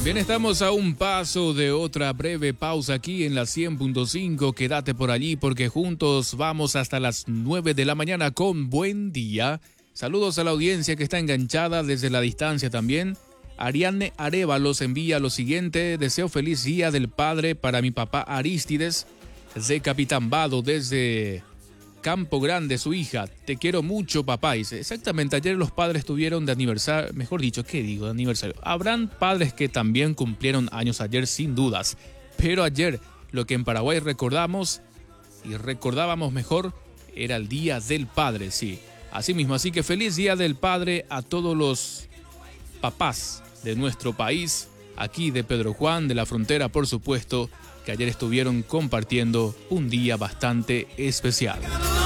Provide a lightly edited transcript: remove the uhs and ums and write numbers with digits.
Bien, estamos a un paso de otra breve pausa aquí en la 100.5. Quédate por allí porque juntos vamos hasta las 9 de la mañana con Buen Día. Saludos a la audiencia que está enganchada desde la distancia también. Ariadne Arévalos envía lo siguiente: deseo feliz Día del Padre para mi papá Arístides de Capitán Vado desde Campo Grande, su hija. Te quiero mucho, papá. Dice, exactamente, ayer los padres tuvieron de aniversario, mejor dicho, ¿qué digo de aniversario? Habrán padres que también cumplieron años ayer, sin dudas. Pero ayer, lo que en Paraguay recordamos, y recordábamos mejor, era el Día del Padre, sí. Así mismo, así que feliz Día del Padre a todos los papás de nuestro país, aquí de Pedro Juan, de la Frontera, por supuesto, que ayer estuvieron compartiendo un día bastante especial.